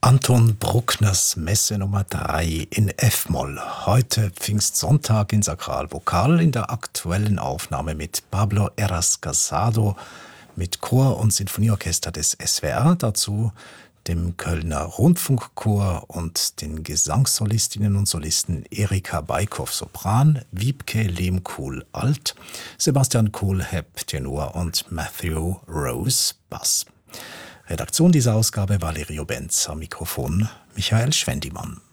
Anton Bruckners Messe Nummer 3 in F-Moll. Heute Pfingstsonntag in Sakralvokal in der aktuellen Aufnahme mit Pablo Heras Casado, mit Chor und Sinfonieorchester des SWR, dazu dem Kölner Rundfunkchor und den Gesangssolistinnen und Solisten Erika Beikow Sopran, Wiebke Lehmkuhl Alt, Sebastian Kohlhepp Tenor und Matthew Rose Bass. Redaktion dieser Ausgabe Valerio Benz, am Mikrofon Michael Schwendimann.